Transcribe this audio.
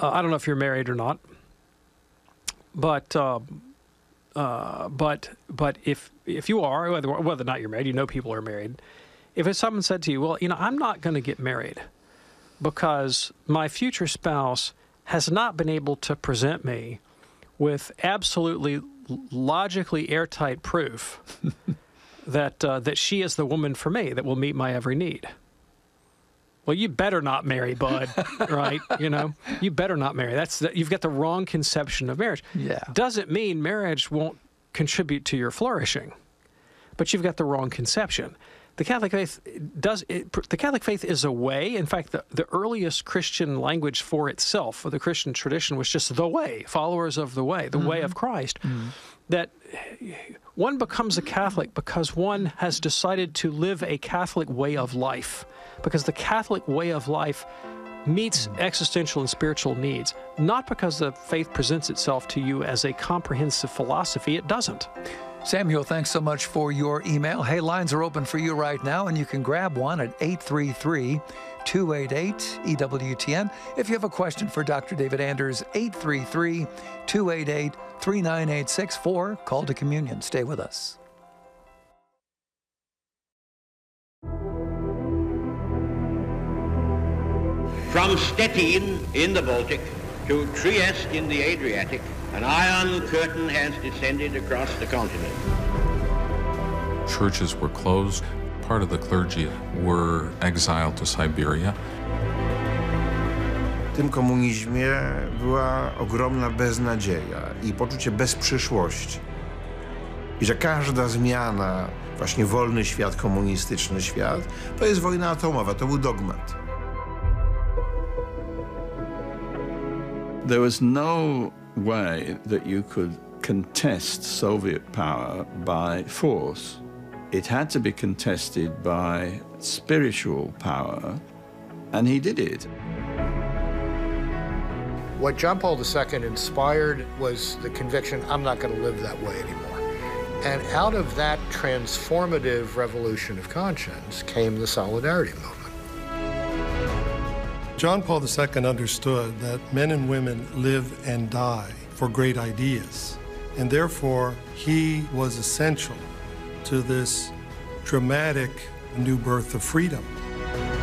I don't know if you're married or not, but if you are, whether or not you're married, you know people are married. If someone said to you, well, I'm not going to get married because my future spouse has not been able to present me with absolutely logically airtight proof that she is the woman for me that will meet my every need. Well, you better not marry, bud, right? You better not marry. You've got the wrong conception of marriage. Yeah. Doesn't mean marriage won't contribute to your flourishing, but you've got the wrong conception. The Catholic faith the Catholic faith is a way. In fact, the earliest Christian language for itself, for the Christian tradition, was just the way, followers of the way of Christ. Mm-hmm. That one becomes a Catholic because one has decided to live a Catholic way of life, because the Catholic way of life meets existential and spiritual needs, not because the faith presents itself to you as a comprehensive philosophy. It doesn't. Samuel, thanks so much for your email. Hey, lines are open for you right now, and you can grab one at 833-288-EWTN. If you have a question for Dr. David Anders, 833-288-3986 for Call to Communion. Stay with us. From Stettin in the Baltic to Trieste in the Adriatic, an iron curtain has descended across the continent. Churches were closed. Part of the clergy were exiled to Siberia. W tym komunizmie była ogromna beznadzieja i poczucie bezprzyszłości. I że każda zmiana, właśnie wolny świat, komunistyczny świat, to jest wojna atomowa, to był dogmat. There was no way that you could contest Soviet power by force. It had to be contested by spiritual power, and he did it. What John Paul II inspired was the conviction, I'm not going to live that way anymore. And out of that transformative revolution of conscience came the Solidarity movement. John Paul II understood that men and women live and die for great ideas, and therefore he was essential to this dramatic new birth of freedom.